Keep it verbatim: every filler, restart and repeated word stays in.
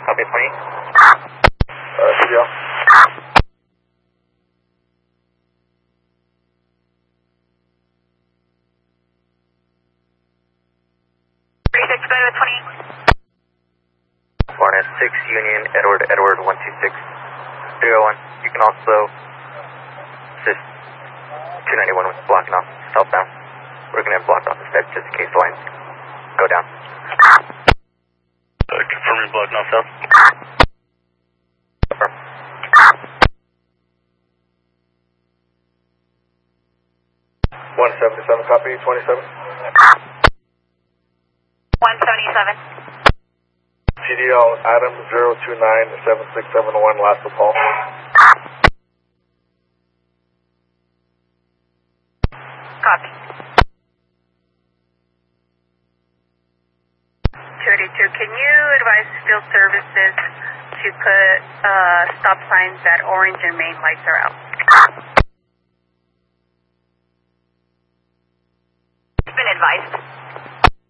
Copy twenty. Uh, C D L. thirty-six, go to twenty. Hornet six, Union, Edward, Edward, one two six. three oh one. You can also assist two ninety-one with blocking off southbound. We're going to have blocked off instead just in case the lines go down. Uh, confirming blocking off south. Confirm. one seventy-seven, copy, twenty-seven. one seventy-seven. C D L, Adam zero two nine seven six seven one, last call. Copy. two eighty-two, can you advise field services to put uh, stop signs that orange and main lights are out? It's been advised.